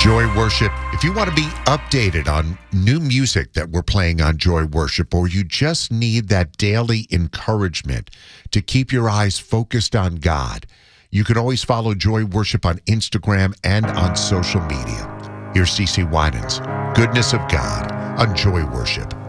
Joy Worship. If you want to be updated on new music that we're playing on Joy Worship, or you just need that daily encouragement to keep your eyes focused on God, you can always follow Joy Worship on Instagram and on social media. Here's CeCe Winans, Goodness of God on Joy Worship.